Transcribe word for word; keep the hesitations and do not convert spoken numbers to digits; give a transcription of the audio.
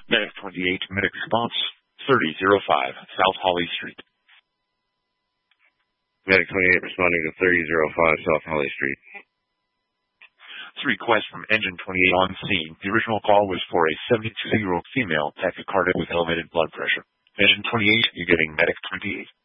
Medic twenty-eight, medic response thirty oh five, South Holly Street. Medic twenty-eight responding to thirty oh five South Holly Street. It's a request from Engine twenty-eight on scene. The original call was for a seventy-two-year-old female tachycardic with elevated blood pressure. Engine twenty-eight, you're getting Medic twenty-eight.